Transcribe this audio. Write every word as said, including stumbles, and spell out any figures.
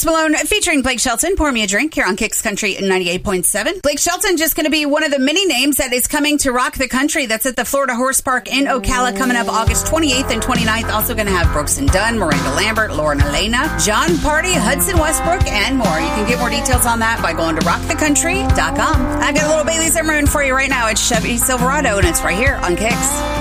Malone featuring Blake Shelton. Pour Me a Drink here on Kicks Country ninety-eight point seven. Blake Shelton just going to be one of the many names that is coming to rock the country. That's at the Florida Horse Park in Ocala coming up August twenty-eighth and twenty-ninth. Also going to have Brooks and Dunn, Miranda Lambert, Lauren Elena, John Party, Hudson Westbrook, and more. You can get more details on that by going to rock the country dot com. I've got a little Bailey Zimmerman for you right now. It's Chevy Silverado, and it's right here on Kicks.